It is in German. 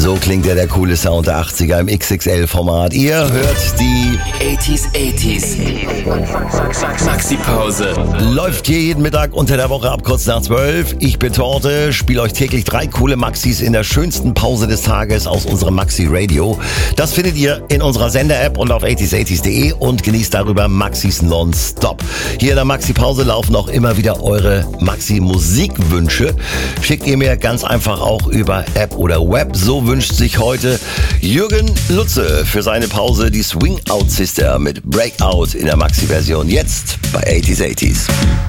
So klingt ja der coole Sound der 80er im XXL-Format. Ihr hört die 80s. Maxi-Pause. Läuft hier jeden Mittag unter der Woche ab kurz nach 12. Ich bin Torte, spiele euch täglich 3 coole Maxis in der schönsten Pause des Tages aus unserem Maxi-Radio. Das findet ihr in unserer Sender-App und auf 80s80s.de und genießt darüber Maxis nonstop. Hier in der Maxi-Pause laufen auch immer wieder eure Maxi-Musikwünsche. Schickt ihr mir ganz einfach auch über App oder Web. So wünscht sich heute Jürgen Lutze für seine Pause die Swing Out Sister mit Breakout in der Maxi-Version. Jetzt bei 80s80s.